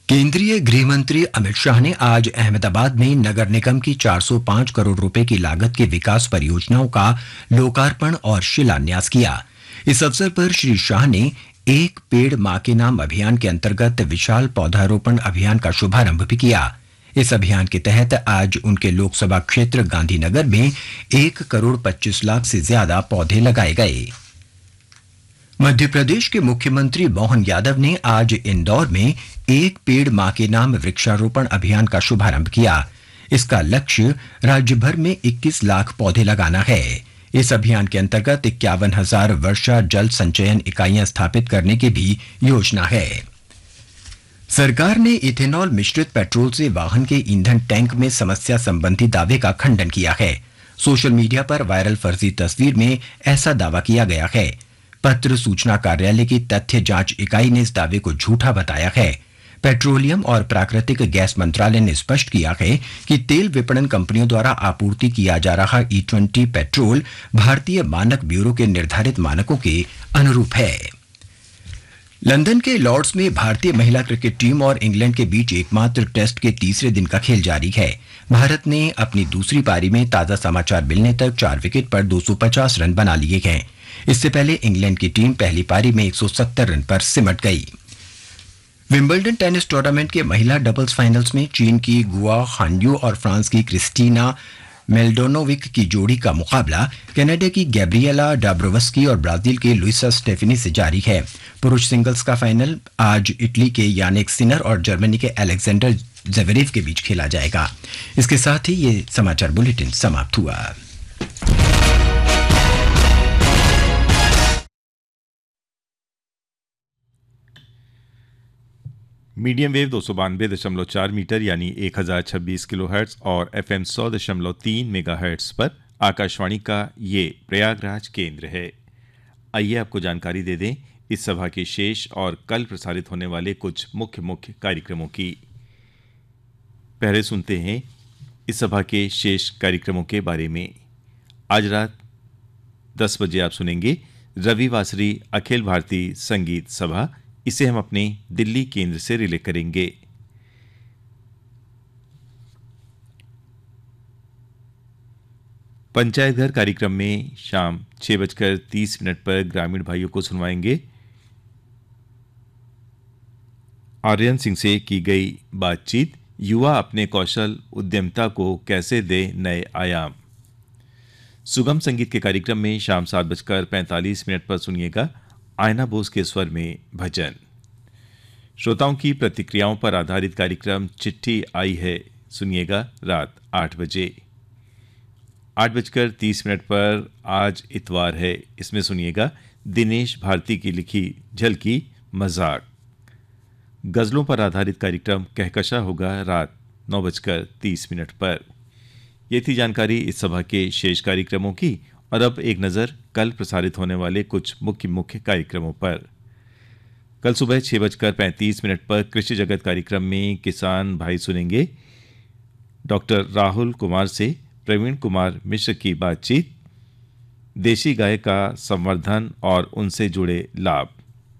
केंद्रीय गृह मंत्री अमित शाह ने आज अहमदाबाद में नगर निगम की 405 करोड़ रुपए की लागत की विकास परियोजनाओं का लोकार्पण और शिलान्यास किया। इस अवसर पर श्री शाह ने एक पेड़ मां के नाम अभियान के अंतर्गत विशाल पौधारोपण अभियान का शुभारंभ भी किया। इस अभियान के तहत आज उनके लोकसभा क्षेत्र गांधीनगर में 1,25,00,000 से ज्यादा पौधे लगाए गए। मध्य प्रदेश के मुख्यमंत्री मोहन यादव ने आज इंदौर में एक पेड़ मां के नाम वृक्षारोपण अभियान का शुभारंभ किया। इसका लक्ष्य राज्य भर में 21 लाख पौधे लगाना है। इस अभियान के अंतर्गत 51,000 वर्षा जल संचयन इकाइयां स्थापित करने की भी योजना है। सरकार ने इथेनॉल मिश्रित पेट्रोल से वाहन के ईंधन टैंक में समस्या संबंधी दावे का खंडन किया है। सोशल मीडिया पर वायरल फर्जी तस्वीर में ऐसा दावा किया गया है। पत्र सूचना कार्यालय की तथ्य जांच इकाई ने इस दावे को झूठा बताया है। पेट्रोलियम और प्राकृतिक गैस मंत्रालय ने स्पष्ट किया है कि तेल विपणन कंपनियों द्वारा आपूर्ति किया जा रहा E20 पेट्रोल भारतीय मानक ब्यूरो के निर्धारित मानकों के अनुरूप है। लंदन के लॉर्ड्स में भारतीय महिला क्रिकेट टीम और इंग्लैंड के बीच एकमात्र टेस्ट के तीसरे दिन का खेल जारी है। भारत ने अपनी दूसरी पारी में ताजा समाचार मिलने तक 4 विकेट पर 250 रन बना लिए हैं। इससे पहले इंग्लैंड की टीम पहली पारी में 170 रन पर सिमट गई। विंबलडन टेनिस टूर्नामेंट के महिला डबल्स फाइनल्स में चीन की गुआ हानयू और फ्रांस की क्रिस्टीना मेल्डोनोविक की जोड़ी का मुकाबला कनाडा की गैब्रिएला डाब्रोवस्की और ब्राजील के लुइसा स्टेफनी से जारी है। पुरुष सिंगल्स का फाइनल आज इटली के यानिक सिनर और जर्मनी के अलेक्जेंडर ज़वेरेव के बीच खेला जाएगा। इसके साथ ही ये समाचार बुलेटिन समाप्त हुआ। मीडियम वेव 292.4 मीटर यानी 1026 किलोहर्ट्ज और FM 100.3 मेगाहर्ट्ज पर आकाशवाणी का ये प्रयागराज केंद्र है। आइए आपको जानकारी दे दें इस सभा के शेष और कल प्रसारित होने वाले कुछ मुख्य कार्यक्रमों की। पहले सुनते हैं इस सभा के शेष कार्यक्रमों के बारे में। आज रात 10 बजे आप सुनेंगे रविवासरी अखिल भारतीय संगीत सभा। इसे हम अपने दिल्ली केंद्र से रिले करेंगे। पंचायत घर कार्यक्रम में शाम 6:30 पर ग्रामीण भाइयों को सुनवाएंगे आर्यन सिंह से की गई बातचीत, युवा अपने कौशल उद्यमिता को कैसे दे नए आयाम। सुगम संगीत के कार्यक्रम में शाम 7:45 पर सुनिएगा आयना बोस के स्वर में भजन। श्रोताओं की प्रतिक्रियाओं पर आधारित कार्यक्रम चिट्ठी आई है सुनिएगा रात 8 बजे। 8:30 पर आज इतवार है, इसमें सुनिएगा दिनेश भारती की लिखी झलकी मजाक। गजलों पर आधारित कार्यक्रम कहकशा होगा रात 9:30 पर। ये थी जानकारी इस सभा के शेष कार्यक्रमों की। और अब एक नज़र कल प्रसारित होने वाले कुछ मुख्य कार्यक्रमों पर। कल सुबह 6:35 पर कृषि जगत कार्यक्रम में किसान भाई सुनेंगे डॉक्टर राहुल कुमार से प्रवीण कुमार मिश्र की बातचीत, देशी गाय का संवर्धन और उनसे जुड़े लाभ।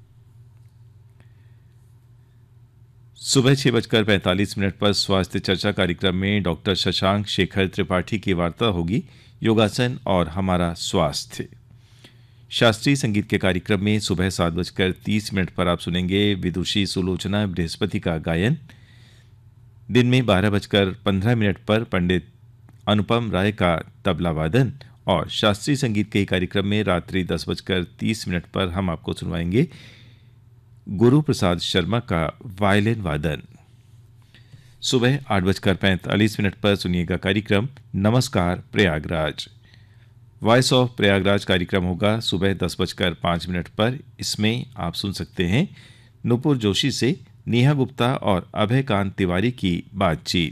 सुबह 6:45 पर स्वास्थ्य चर्चा कार्यक्रम में डॉक्टर शशांक शेखर त्रिपाठी की वार्ता होगी, योगासन और हमारा स्वास्थ्य। शास्त्रीय संगीत के कार्यक्रम में सुबह 7:30 पर आप सुनेंगे विदुषी सुलोचना बृहस्पति का गायन। दिन में 12:15 पर पंडित अनुपम राय का तबला वादन और शास्त्रीय संगीत के कार्यक्रम में रात्रि 10:30 पर हम आपको सुनवाएंगे गुरु प्रसाद शर्मा का वायलिन वादन। सुबह 8:45 पर सुनिएगा कार्यक्रम नमस्कार प्रयागराज। वॉइस ऑफ प्रयागराज कार्यक्रम होगा सुबह 10:05 पर। इसमें आप सुन सकते हैं नुपुर जोशी से नेहा गुप्ता और अभय कांत तिवारी की बातचीत।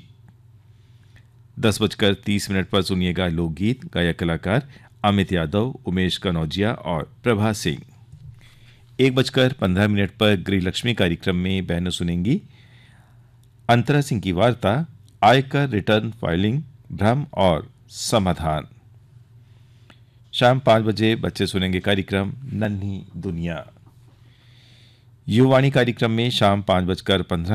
10:30 पर सुनिएगा लोकगीत, गायक कलाकार अमित यादव, उमेश कनौजिया और प्रभा सिंह। 1:15 पर गृहलक्ष्मी कार्यक्रम में बहनें सुनेंगी अंतरा सिंह की वार्ता, आयकर रिटर्न फाइलिंग, भ्रम और समाधान। शाम 5 बजे बच्चे सुनेंगे कार्यक्रम नन्ही दुनिया। युवाणी कार्यक्रम में शाम 5:15